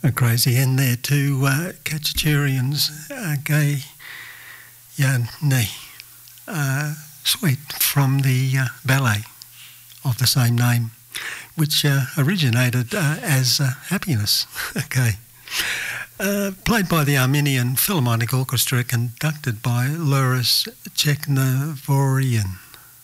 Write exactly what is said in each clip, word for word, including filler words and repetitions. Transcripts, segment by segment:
A crazy end there to uh, Khachaturian's uh, Gay Yani uh, suite from the uh, ballet of the same name, which uh, originated uh, as uh, Happiness. Okay. Uh, played by the Armenian Philharmonic Orchestra, conducted by Loris Cheknevorian.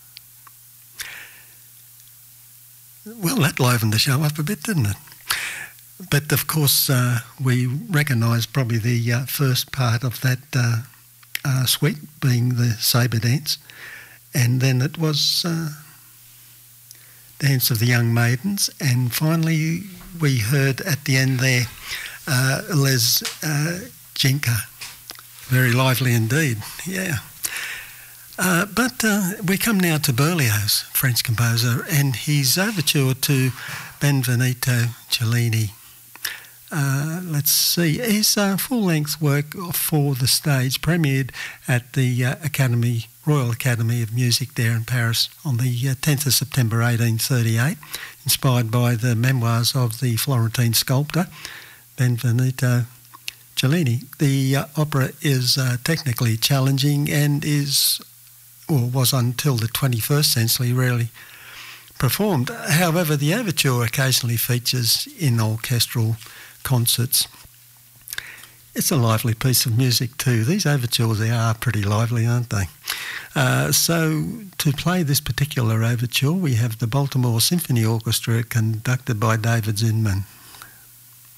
Well, that livened the show up a bit, didn't it? But of course, uh, we recognise probably the uh, first part of that uh, uh, suite being the sabre dance, and then it was uh, Dance of the Young Maidens, and finally we heard at the end there uh, Les uh, Jinka. Very lively indeed, yeah. Uh, but uh, we come now to Berlioz, French composer, and his overture to Benvenuto Cellini. Uh, let's see, his uh, full-length work for the stage premiered at the uh, Academy, Royal Academy of Music there in Paris on the uh, tenth of September eighteen thirty-eight, inspired by the memoirs of the Florentine sculptor Benvenuto Cellini. The uh, opera is uh, technically challenging and is, or was until the twenty-first century, rarely performed. However, the overture occasionally features in orchestral concerts. It's a lively piece of music too. These overtures, they are pretty lively, aren't they? Uh, so to play this particular overture, we have the Baltimore Symphony Orchestra conducted by David Zinman.